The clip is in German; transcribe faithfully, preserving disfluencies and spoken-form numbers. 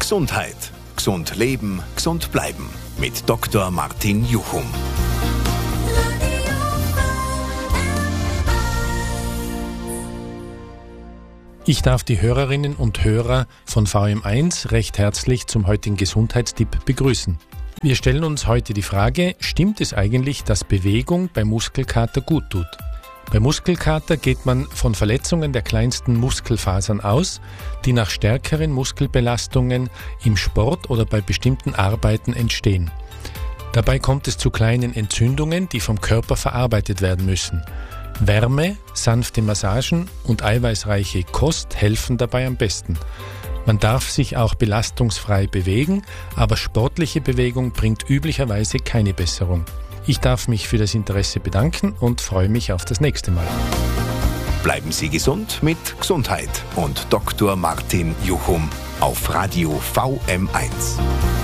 Gesundheit. Gesund leben, gesund bleiben. Mit Doktor Martin Juchum. Ich darf die Hörerinnen und Hörer von V M eins recht herzlich zum heutigen Gesundheitstipp begrüßen. Wir stellen uns heute die Frage, stimmt es eigentlich, dass Bewegung bei Muskelkater gut tut? Bei Muskelkater geht man von Verletzungen der kleinsten Muskelfasern aus, die nach stärkeren Muskelbelastungen im Sport oder bei bestimmten Arbeiten entstehen. Dabei kommt es zu kleinen Entzündungen, die vom Körper verarbeitet werden müssen. Wärme, sanfte Massagen und eiweißreiche Kost helfen dabei am besten. Man darf sich auch belastungsfrei bewegen, aber sportliche Bewegung bringt üblicherweise keine Besserung. Ich darf mich für das Interesse bedanken und freue mich auf das nächste Mal. Bleiben Sie gesund mit Gesundheit und Doktor Martin Juchum auf Radio V M eins.